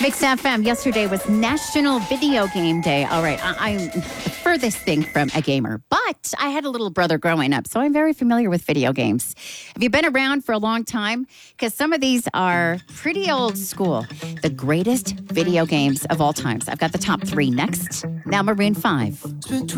Mix FM. Yesterday was National Video Game Day. All right, I'm the furthest thing from a gamer, but I had a little brother growing up, so I'm very familiar with video games. Have you been around for a long time? Because some of these are pretty old school. The greatest video games of all times. I've got the top 3 next. Now Maroon 5.